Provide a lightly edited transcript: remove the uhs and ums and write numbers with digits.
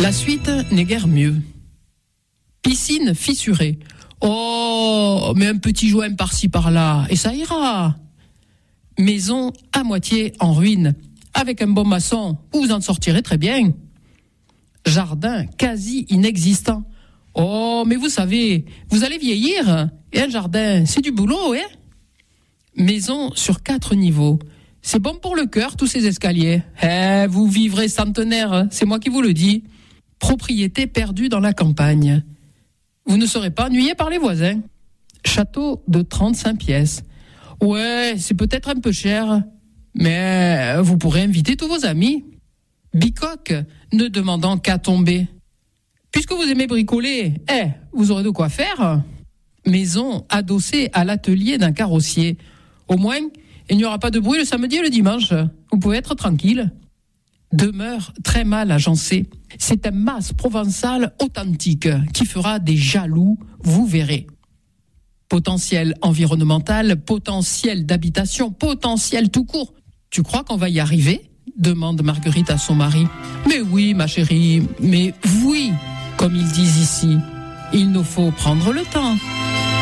La suite n'est guère mieux. Piscine fissurée. Oh, mais un petit joint par-ci par-là, et ça ira. Maison à moitié en ruine. Avec un bon maçon, vous en sortirez très bien. Jardin quasi inexistant. Oh, mais vous savez, vous allez vieillir. Et un jardin, c'est du boulot, hein? Maison sur 4 niveaux. C'est bon pour le cœur, tous ces escaliers. Vous vivrez centenaire, c'est moi qui vous le dis. Propriété perdue dans la campagne. Vous ne serez pas ennuyé par les voisins. Château de 35 pièces. Ouais, c'est peut-être un peu cher, mais vous pourrez inviter tous vos amis. Bicoque, ne demandant qu'à tomber. Puisque vous aimez bricoler, vous aurez de quoi faire. Maison adossée à l'atelier d'un carrossier. Au moins, il n'y aura pas de bruit le samedi et le dimanche. Vous pouvez être tranquille. Demeure très mal agencée. C'est un mas provençal authentique qui fera des jaloux, vous verrez. Potentiel environnemental, potentiel d'habitation, potentiel tout court. Tu crois qu'on va y arriver ? Demande Marguerite à son mari. Mais oui, ma chérie, mais oui, comme ils disent ici. Il nous faut prendre le temps.